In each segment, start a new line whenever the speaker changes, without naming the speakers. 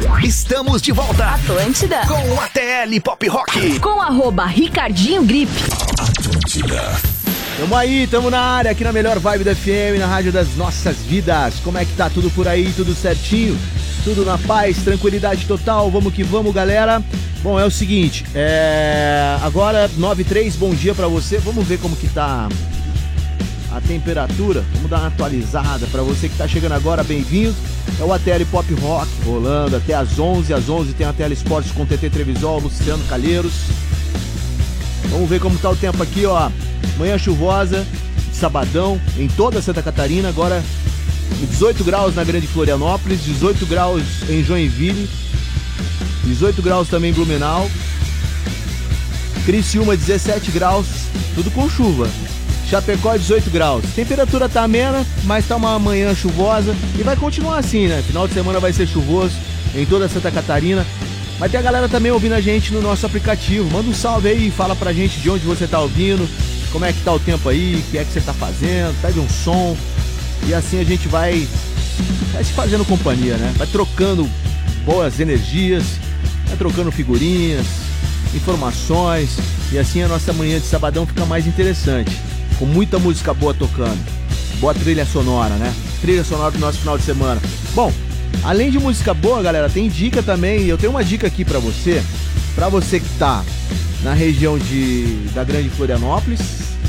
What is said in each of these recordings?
Estamos de volta.
Atlântida.
Com o ATL Pop Rock.
Com @Ricardinho Grip.
Atlântida.
Tamo aí, tamo na área, aqui na melhor vibe da FM, na rádio das nossas vidas. Como é que tá tudo por aí? Tudo certinho? Tudo na paz, tranquilidade total? Vamos que vamos, galera. Bom, é o seguinte, agora 9h03, bom dia pra você. Vamos ver como que tá a temperatura. Vamos dar uma atualizada pra você que tá chegando agora, bem-vindo. É o ATL Pop Rock rolando até às 11. Às 11 tem a ATL Esportes com TT Trevisol, Luciano Calheiros. Vamos ver como tá o tempo aqui, ó. Manhã chuvosa, sabadão, em toda Santa Catarina. Agora 18 graus na Grande Florianópolis, 18 graus em Joinville, 18 graus também em Blumenau, Criciúma 17 graus, tudo com chuva. Chapecó 18 graus. Temperatura tá amena, mas tá uma manhã chuvosa e vai continuar assim, né? Final de semana vai ser chuvoso em toda Santa Catarina. Mas tem a galera também ouvindo a gente no nosso aplicativo. Manda um salve aí, fala pra gente de onde você tá ouvindo, como é que tá o tempo aí, o que é que você tá fazendo, pede um som. E assim a gente vai se fazendo companhia, né? Vai trocando boas energias, vai trocando figurinhas, informações. E assim a nossa manhã de sabadão fica mais interessante. Com muita música boa tocando. Boa trilha sonora, né? Trilha sonora do nosso final de semana. Bom, além de música boa, galera, tem dica também. Eu tenho uma dica aqui pra você que tá na região da Grande Florianópolis,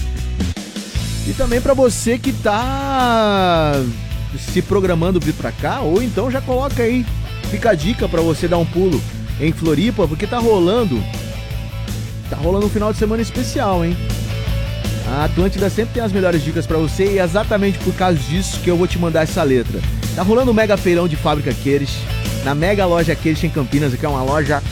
e também pra você que tá se programando vir pra cá, ou então já coloca aí, fica a dica pra você dar um pulo em Floripa, porque tá rolando um final de semana especial, hein? A Atlântida sempre tem as melhores dicas pra você, e é exatamente por causa disso que eu vou te mandar essa letra. Tá rolando um mega feirão de fábrica Queires, na mega loja Queires em Campinas, que é uma loja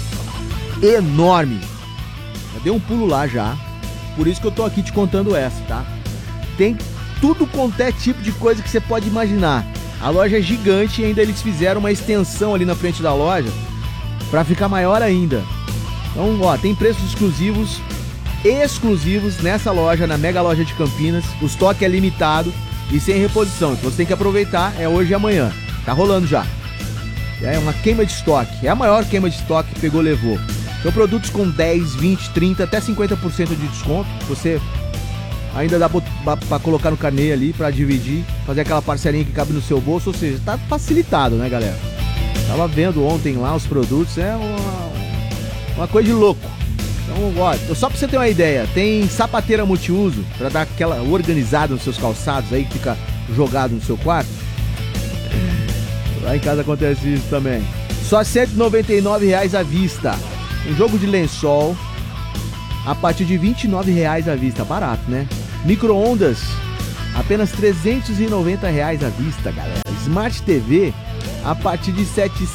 enorme. Já dei um pulo lá já, por isso que eu tô aqui te contando essa, tá? Tem tudo quanto é tipo de coisa que você pode imaginar. A loja é gigante e ainda eles fizeram uma extensão ali na frente da loja pra ficar maior ainda. Então, ó, tem preços exclusivos nessa loja, na mega loja de Campinas. O estoque é limitado e sem reposição, então você tem que aproveitar, é hoje e amanhã. Tá rolando já. É uma queima de estoque, é a maior queima de estoque que pegou, levou. São produtos com 10, 20, 30, até 50% de desconto. Você ainda dá pra colocar no carnê ali, pra dividir, fazer aquela parcelinha que cabe no seu bolso, ou seja, tá facilitado, né, galera? Tava vendo ontem lá os produtos, é uma coisa de louco. Então, ó, só pra você ter uma ideia, tem sapateira multiuso, pra dar aquela organizada nos seus calçados aí, que fica jogado no seu quarto. Lá em casa acontece isso também. Só R$ 199,00 à vista. Um jogo de lençol a partir de R$ 29,00 à vista. Barato, né? Micro-ondas, apenas R$ 390,00 à vista, galera. Smart TV, a partir de R$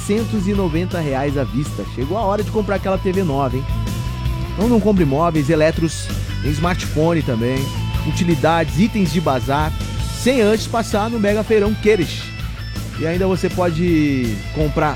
790,00 à vista. Chegou a hora de comprar aquela TV nova, hein? Então não compre móveis, eletros, tem smartphone também, utilidades, itens de bazar, sem antes passar no Mega Feirão Queires. E ainda você pode comprar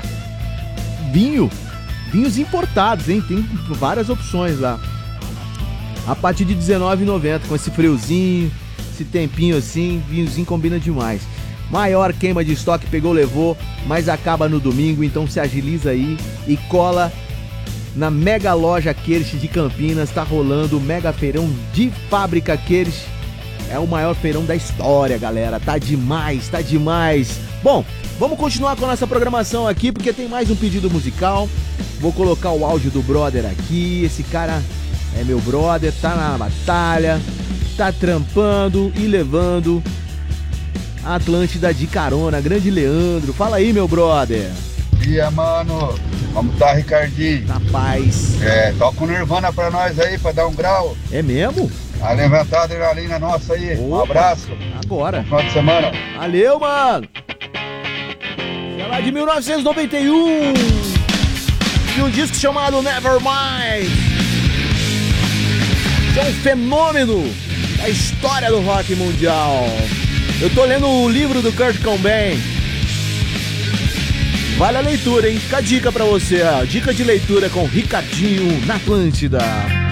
vinhos importados, hein? Tem várias opções lá. A partir de R$19,90, com esse friozinho, esse tempinho assim, vinhozinho combina demais. Maior queima de estoque, pegou, levou, mas acaba no domingo, então se agiliza aí e cola na mega loja Queires de Campinas. Tá rolando o mega feirão de fábrica Queires. É o maior feirão da história, galera. Tá demais, tá demais. Bom, vamos continuar com a nossa programação aqui, porque tem mais um pedido musical. Vou colocar o áudio do brother aqui. Esse cara é meu brother, tá na batalha, tá trampando e levando a Atlântida de carona. Grande Leandro. Fala aí, meu brother.
Bom dia, mano. Como tá, Ricardinho?
Na paz.
Toca um Nirvana pra nós aí, pra dar um grau.
É mesmo?
A levantar a adrenalina nossa aí.
Opa,
um abraço.
Agora.
Bom final de semana.
Valeu, mano. É lá de 1991. E um disco chamado Nevermind. É um fenômeno da história do rock mundial. Eu tô lendo o livro do Kurt Cobain. Vale a leitura, hein? Fica a dica pra você, ó. Dica de leitura com Ricardinho na Atlântida.